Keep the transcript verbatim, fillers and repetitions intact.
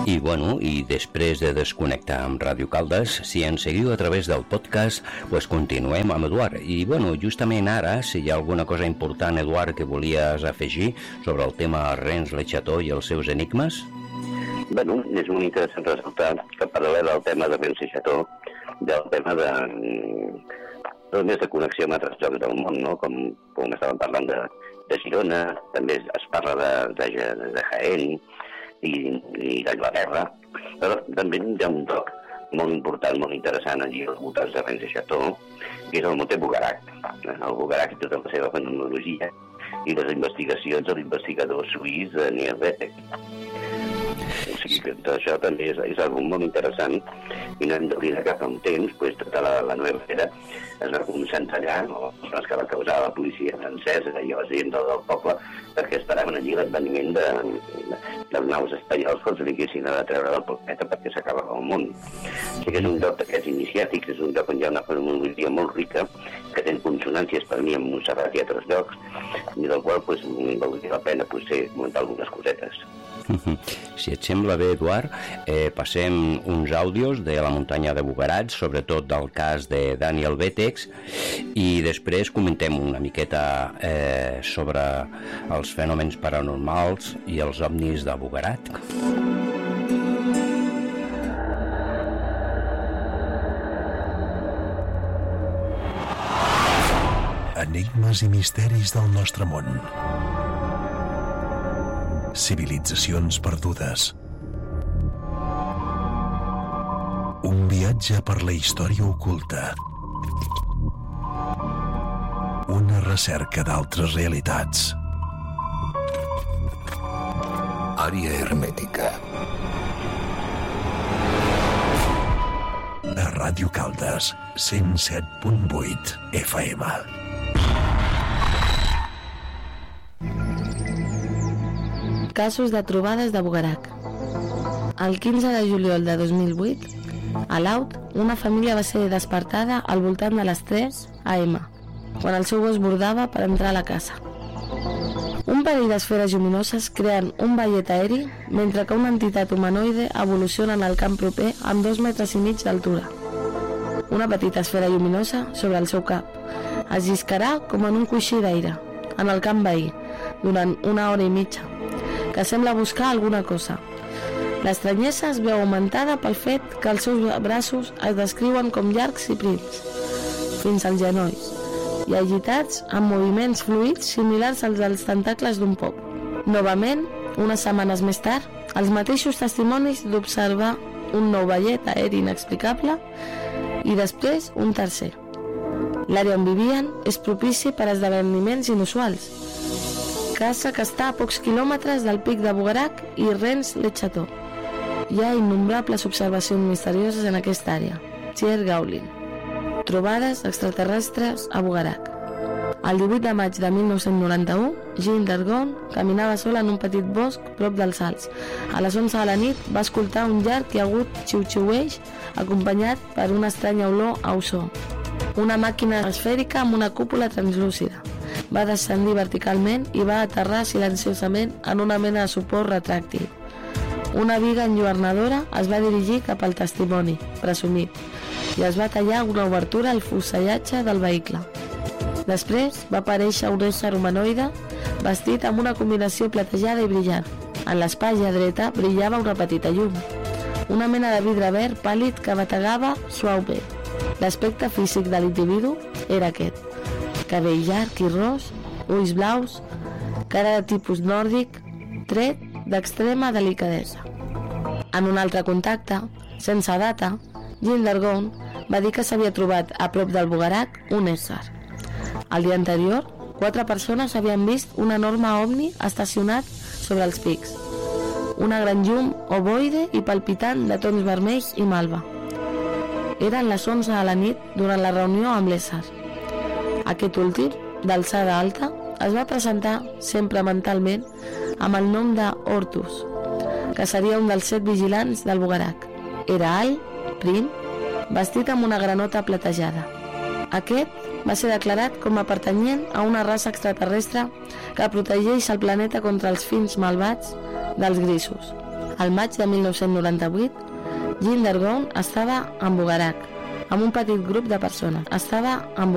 I bueno, i després de desconnectar amb Ràdio Caldes, si ens seguiu a través del podcast, pues continuem amb Eduard. I bueno, justament ara, si hi ha alguna cosa important, Eduard, que volies afegir sobre el tema Rennes Le Chateau i els seus enigmes? Bueno, és molt interessant ressaltar que paral·lel al tema de Rennes Le Chateau, del tema de, de més de connexió amb altres llocs del món, no? com, com estàvem parlant de, de Girona, també es parla de, de, de Jaén, i, i d'Anglaterra, però també hi ha un toc molt important, molt interessant allí als voltants de Rennes Le Chateau, que és el Monte Bugarak. El Bugarak i tota la seva fenomenologia i les investigacions de l'investigador suís Daniel Betek. O sigui que tot això també és, és algo molt interessant i no hem d'oblidar que fa un temps pues, tota la, la nova era es va concentrar allà, no? Les que va causar la policia francesa i la gent del poble perquè esperaven allí l'adveniment de, de, dels naus espanyols que els vinguessin a treure del planeta perquè s'acabava el món. O sigui que és un lloc d'aquests iniciàtics, és un lloc on hi ha una fenomenologia molt rica que té consonàncies per mi amb Montserrat i altres llocs i del qual pues, valdria la pena pues, ser, comentar algunes cosetes. Si et sembla bé, Eduard, eh, passem uns àudios de la muntanya de Bugarat, sobretot del cas de Daniel Betek, i després comentem una miqueta eh, sobre els fenòmens paranormals i els ovnis de Bugarat. Enigmes i misteris del nostre món. Civilitzacions perdudes. Un viatge per la història oculta. Una recerca d'altres realitats. Àrea hermètica. A Ràdio Caldes, cent set punt vuit F M. Casos de trobades de Bugarak. El quinze de juliol de dos mil vuit, a Laut, una família va ser despertada al voltant de les tres a ema, quan el seu gos bordava per entrar a la casa. Un parell d'esferes lluminoses creen un ballet aeri mentre que una entitat humanoide evoluciona en el camp proper amb dos metres i mig d'altura. Una petita esfera lluminosa sobre el seu cap es lliscarà com en un coixí d'aire en el camp veí durant una hora i mitja, que sembla buscar alguna cosa. L'estranyesa es veu augmentada pel fet que els seus braços es descriuen com llargs i prims, fins als genolls, i agitats amb moviments fluids similars als dels tentacles d'un pop. Novament, unes setmanes més tard, els mateixos testimonis d'observar un nou ballet aeri inexplicable i després un tercer. L'àrea on vivien és propici per a esdeveniments inusuals, casa que està a pocs quilòmetres del pic de Bugarak i Rennes Le Chateau. Hi ha innombrables observacions misterioses en aquesta àrea. Thierry Gaulin. Trobades extraterrestres a Bugarak. El divuit de maig de mil nou-cents noranta-u, Jean Dargon caminava sola en un petit bosc prop dels Alps. A les onze de la nit va escoltar un llarg i agut xiu-xiueix acompanyat per una estranya olor a ozó. Una màquina esfèrica amb una cúpula translúcida. Va descendir verticalment i va aterrar silenciosament en una mena de suport retràctil. Una viga enlluernadora es va dirigir cap al testimoni, presumit, i es va tallar una obertura al fusellatge del vehicle. Després va aparèixer un ésser humanoide vestit amb una combinació platejada i brillant. En l'espatlla dreta brillava una petita llum, una mena de vidre verd pàl·lid que bategava suaument. L'aspecte físic de l'individu era aquest: cabell llarg i ros, ulls blaus, cara de tipus nòrdic, tret d'extrema delicadesa. En un altre contacte, sense data, Jean Dargon va dir que s'havia trobat a prop del Bugarak un ésser. El dia anterior, quatre persones havien vist un enorme ovni estacionat sobre els pics. Una gran llum ovoide i palpitant de tons vermells i malva. Eren les onze de la nit durant la reunió amb l'ésser. Aquest últim, d'alçada alta, es va presentar, sempre mentalment, amb el nom de Ortus, que seria un dels set vigilants del Bugarak. Era alt, prim, vestit amb una granota platejada. Aquest va ser declarat com a pertanyent a una raça extraterrestre que protegeix el planeta contra els fins malvats dels grisos. Al maig de mil nou-cents noranta-vuit, Jean Dargon estava en Bugarach, amb un petit grup de persones. Estava en